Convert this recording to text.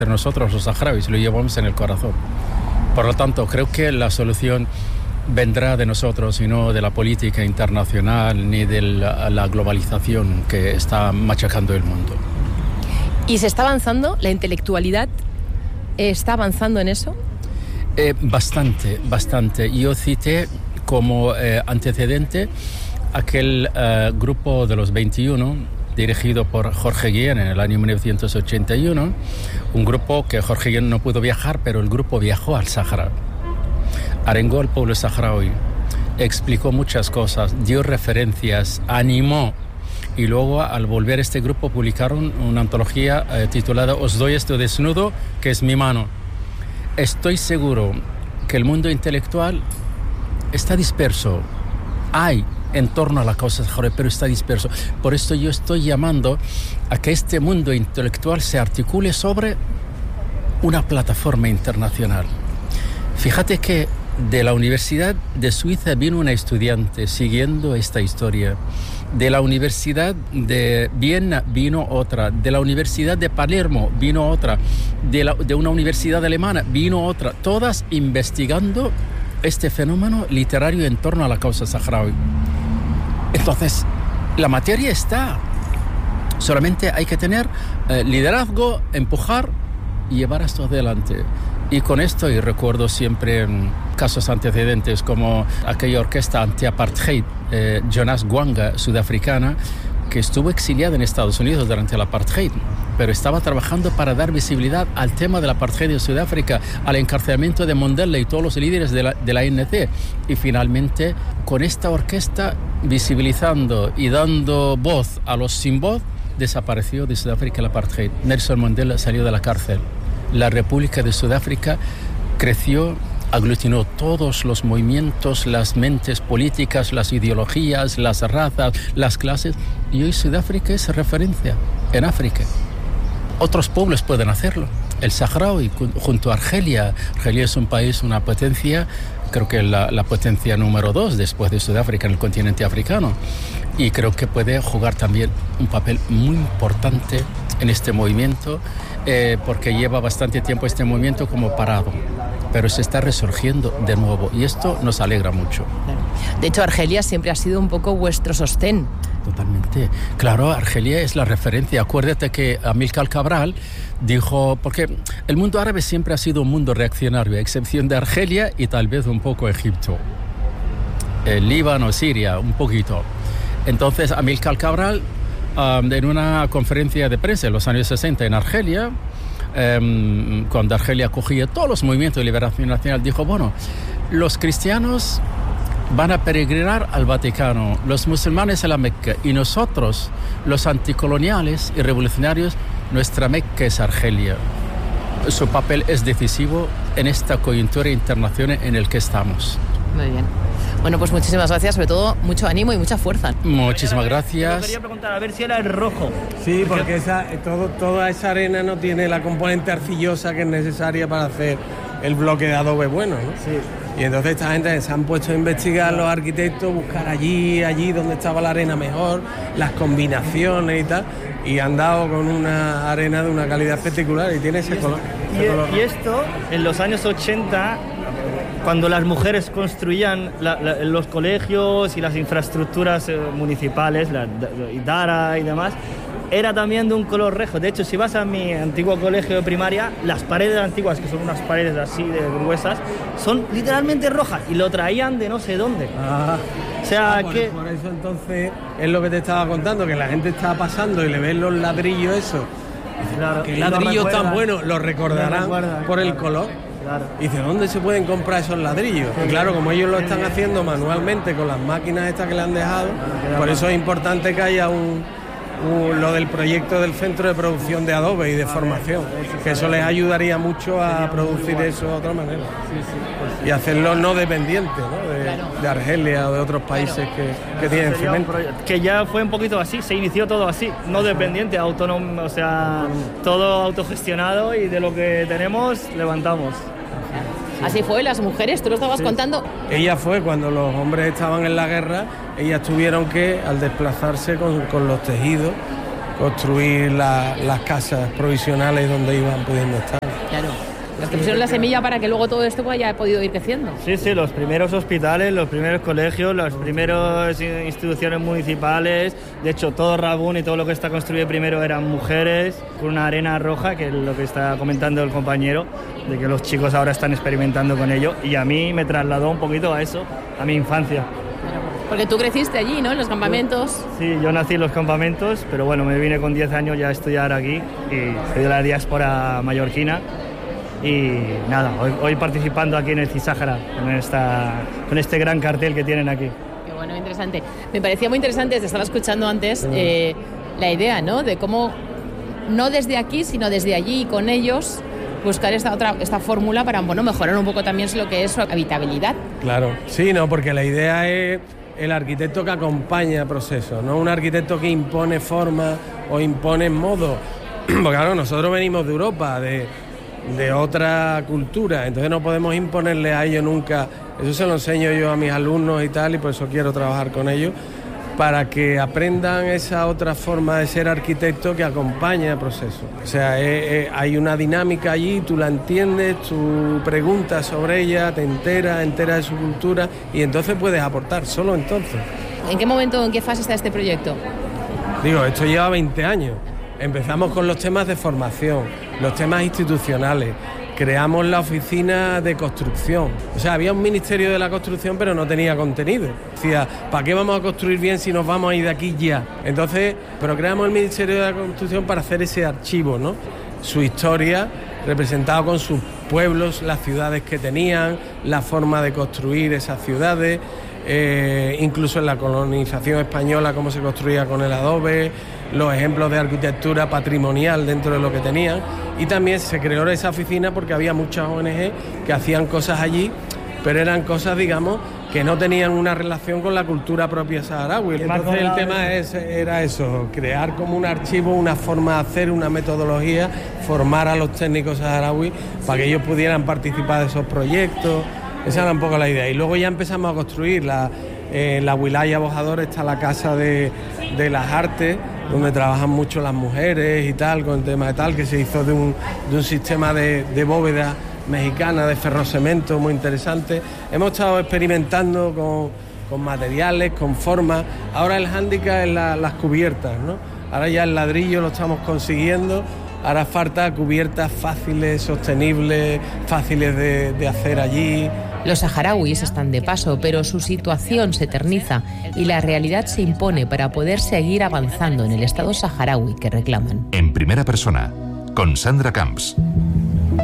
Nosotros los saharauis lo llevamos en el corazón. Por lo tanto, creo que la solución vendrá de nosotros y no de la política internacional ni de la globalización que está machacando el mundo. ¿Y se está avanzando? ¿La intelectualidad está avanzando en eso? Bastante. Yo cité como antecedente aquel grupo de los 21, dirigido por Jorge Guillén en el año 1981, un grupo que Jorge Guillén no pudo viajar, pero el grupo viajó al Sáhara, arengó al pueblo saharaui, explicó muchas cosas, dio referencias, animó, y luego al volver este grupo publicaron una antología titulada Os doy esto desnudo, que es mi mano. Estoy seguro que el mundo intelectual está disperso, hay en torno a la causa saharaui, pero está disperso. Por esto yo estoy llamando a que este mundo intelectual se articule sobre una plataforma internacional. Fíjate que de la Universidad de Suiza vino una estudiante siguiendo esta historia. De la Universidad de Viena vino otra. De la Universidad de Palermo vino otra. De una universidad alemana vino otra. Todas investigando este fenómeno literario en torno a la causa saharaui. Entonces, la materia está. Solamente hay que tener liderazgo, empujar y llevar esto adelante. Y con esto, y recuerdo siempre casos antecedentes como aquella orquesta anti-apartheid, Jonas Gwanga, sudafricana, que estuvo exiliada en Estados Unidos durante el apartheid, pero estaba trabajando para dar visibilidad al tema del apartheid en Sudáfrica, al encarcelamiento de Mandela y todos los líderes de la ANC. Y finalmente, con esta orquesta visibilizando y dando voz a los sin voz, desapareció de Sudáfrica el apartheid. Nelson Mandela salió de la cárcel. La República de Sudáfrica creció, aglutinó todos los movimientos, las mentes políticas, las ideologías, las razas, las clases, y hoy Sudáfrica es referencia en África. Otros pueblos pueden hacerlo. El saharaui junto a Argelia. Argelia es un país, una potencia, creo que la potencia número 2 después de Sudáfrica en el continente africano. Y creo que puede jugar también un papel muy importante en este movimiento, porque lleva bastante tiempo este movimiento como parado, pero se está resurgiendo de nuevo y esto nos alegra mucho. De hecho, Argelia siempre ha sido un poco vuestro sostén. Totalmente. Claro, Argelia es la referencia. Acuérdate que Amílcar Cabral dijo, porque el mundo árabe siempre ha sido un mundo reaccionario, a excepción de Argelia y tal vez un poco Egipto, el Líbano, Siria, un poquito. Entonces, Amílcar Cabral, en una conferencia de prensa en los años 60 en Argelia, cuando Argelia acogía todos los movimientos de liberación nacional, dijo, bueno, los cristianos van a peregrinar al Vaticano, los musulmanes a la Meca, y nosotros, los anticoloniales y revolucionarios, nuestra Meca es Argelia. Su papel es decisivo en esta coyuntura internacional en el que estamos. Muy bien. Bueno, pues muchísimas gracias, sobre todo mucho ánimo y mucha fuerza. Muchísimas gracias. Yo quería preguntar a ver si era el rojo. Sí, porque toda esa arena no tiene la componente arcillosa que es necesaria para hacer el bloque de adobe bueno, ¿no? Sí. Y entonces esta gente se han puesto a investigar, los arquitectos, buscar allí donde estaba la arena mejor, las combinaciones y tal, y han dado con una arena de una calidad espectacular y tiene ese color. Y esto, en los años 80, cuando las mujeres construían los colegios y las infraestructuras municipales, la Dara y demás, era también de un color rojo. De hecho, si vas a mi antiguo colegio de primaria, las paredes antiguas, que son unas paredes así de gruesas, son literalmente rojas y lo traían de no sé dónde. O sea, que... Por eso entonces es lo que te estaba contando, que la gente está pasando y le ven los ladrillos eso. Claro, que ladrillos tan buenos, los recordarán por el color. Claro. Y dice, ¿dónde se pueden comprar esos ladrillos? Y claro, como ellos lo están haciendo manualmente con las máquinas estas que le han dejado, por eso es importante que haya lo del proyecto del centro de producción de adobe y de formación, que eso les ayudaría mucho a producir eso de otra manera y hacerlo no dependiente, ¿no? de Argelia o de otros países que tienen cemento. Que ya fue un poquito así, se inició todo así, no dependiente, autónomo, o sea, todo autogestionado y de lo que tenemos levantamos. Así fue, las mujeres, tú lo estabas contando. Ella fue cuando los hombres estaban en la guerra, ellas tuvieron que, al desplazarse con los tejidos, construir las casas provisionales donde iban pudiendo estar. Claro. Los que pusieron la semilla para que luego todo esto haya podido ir creciendo. Sí, los primeros hospitales, los primeros colegios, las primeras instituciones municipales. De hecho, todo Rabun y todo lo que está construido primero eran mujeres, con una arena roja, que es lo que está comentando el compañero, de que los chicos ahora están experimentando con ello. Y a mí me trasladó un poquito a eso, a mi infancia. Porque tú creciste allí, ¿no? En los campamentos. Sí, yo nací en los campamentos, pero bueno, me vine con 10 años ya a estudiar aquí y soy de la diáspora mallorquina. Y nada, hoy participando aquí en el CISAHARA, con este gran cartel que tienen aquí. Qué bueno, interesante. Me parecía muy interesante, te estaba escuchando antes, la idea, ¿no? De cómo, no desde aquí, sino desde allí y con ellos, buscar esta fórmula para, bueno, mejorar un poco también lo que es su habitabilidad. Claro, sí, no, porque la idea es el arquitecto que acompaña el proceso, no un arquitecto que impone forma o impone modo. Porque claro, nosotros venimos de Europa, de otra cultura, entonces no podemos imponerle a ellos nunca. Eso se lo enseño yo a mis alumnos y tal, y por eso quiero trabajar con ellos, para que aprendan esa otra forma de ser arquitecto que acompaña el proceso. O sea, hay una dinámica allí, tú la entiendes, tú preguntas sobre ella, te enteras de su cultura y entonces puedes aportar, solo entonces. ¿En qué momento, en qué fase está este proyecto? Digo, esto lleva 20 años. Empezamos con los temas de formación, los temas institucionales, creamos la oficina de construcción. O sea, había un ministerio de la construcción, pero no tenía contenido. Decía, ¿para qué vamos a construir bien si nos vamos a ir de aquí ya? Entonces, pero creamos el ministerio de la construcción para hacer ese archivo, ¿no? Su historia, representado con sus pueblos, las ciudades que tenían, la forma de construir esas ciudades, incluso en la colonización española, cómo se construía con el adobe, los ejemplos de arquitectura patrimonial dentro de lo que tenían, y también se creó esa oficina porque había muchas ONG que hacían cosas allí, pero eran cosas, digamos, que no tenían una relación con la cultura propia saharaui. Entonces el tema era eso, crear como un archivo, una forma de hacer, una metodología, formar a los técnicos saharauis para que ellos pudieran participar de esos proyectos. Esa era un poco la idea. Y luego ya empezamos a construir la Wilaya Bojador, está la Casa de las Artes, donde trabajan mucho las mujeres y tal, con el tema de tal, que se hizo de un sistema de bóveda mexicana, de ferrocemento, muy interesante. Hemos estado experimentando con materiales, con formas. Ahora el hándicap es las cubiertas, ¿no? Ahora ya el ladrillo lo estamos consiguiendo. Ahora falta cubiertas fáciles, sostenibles, fáciles de hacer allí. Los saharauis están de paso, pero su situación se eterniza y la realidad se impone para poder seguir avanzando en el Estado saharaui que reclaman. En primera persona, con Sandra Camps.